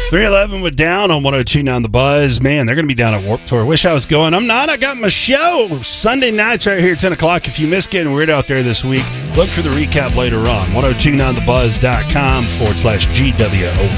311 with Down on 102.9 The Buzz. Man, they're going to be down at Warped Tour. Wish I was going. I'm not. I got my show Sunday nights right here at 10 o'clock. If you missed Getting Weird out there this week, look for the recap later on. 1029thebuzz.com/GWO.